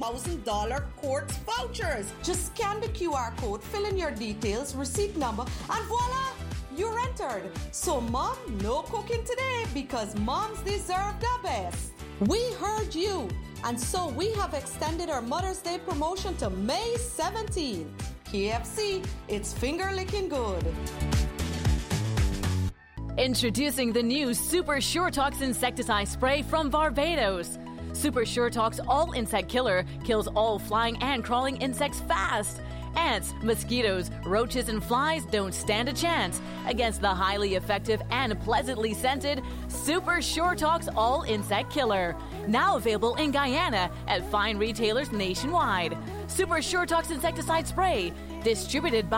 $1,000 Quartz vouchers. Just scan the QR code, fill in your details, receipt number, and voila! You're entered. So, Mom, no cooking today because moms deserve the best. We heard you, and so we have extended our Mother's Day promotion to May 17th. KFC, it's finger licking good. Introducing the new Super Sure Tox insecticide spray from Barbados. Super Sure Tox All Insect Killer kills all flying and crawling insects fast. Ants, mosquitoes, roaches, and flies don't stand a chance against the highly effective and pleasantly scented Super Sure Tox All Insect Killer. Now available in Guyana at fine retailers nationwide. Super Sure Tox insecticide spray, distributed by